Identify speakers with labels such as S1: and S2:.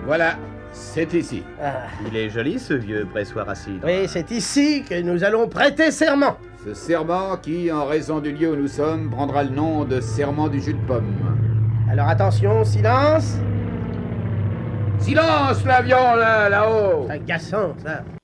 S1: Voilà, c'est ici.
S2: Ah.
S3: Il est joli ce vieux pressoir à cidre.
S2: Oui, c'est ici que nous allons prêter serment.
S1: Ce serment qui, en raison du lieu où nous sommes, prendra le nom de serment du jus de pomme.
S2: Alors attention, silence.
S1: Silence, l'avion, là-haut!
S2: C'est agaçant, ça.